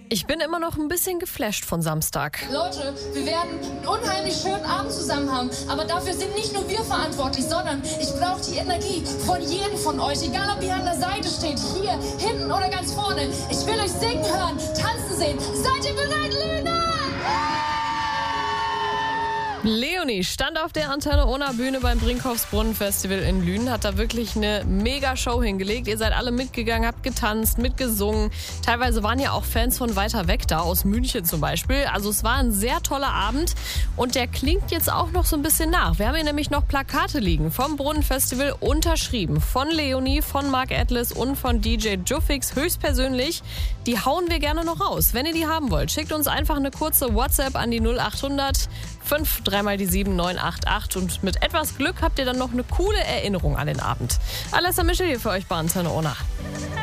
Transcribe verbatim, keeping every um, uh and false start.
Ich bin immer noch ein bisschen geflasht von Samstag. Leute, wir werden einen unheimlich schönen Abend zusammen haben, aber dafür sind nicht nur wir verantwortlich, sondern ich brauche die Energie von jedem von euch, egal ob ihr an der Seite steht, hier, hinten oder ganz vorne. Ich will euch singen hören, tanzen sehen. Seid ihr bereit, Lüne? Leonie stand auf der Antenne ohne Bühne beim Brinkhoffsbrunnen-Festival in Lünen, hat da wirklich eine Mega-Show hingelegt. Ihr seid alle mitgegangen, habt getanzt, mitgesungen. Teilweise waren ja auch Fans von weiter weg da, aus München zum Beispiel. Also es war ein sehr toller Abend und der klingt jetzt auch noch so ein bisschen nach. Wir haben hier nämlich noch Plakate liegen vom Brunnen-Festival, unterschrieben von Leonie, von Mark Atlas und von D J Jufix höchstpersönlich. Die hauen wir gerne noch raus. Wenn ihr die haben wollt, schickt uns einfach eine kurze WhatsApp an die null acht hundert fünf dreimal die sieben neun acht acht und mit etwas Glück habt ihr dann noch eine coole Erinnerung an den Abend. Alessa Michel hier für euch bei Antenne Ona.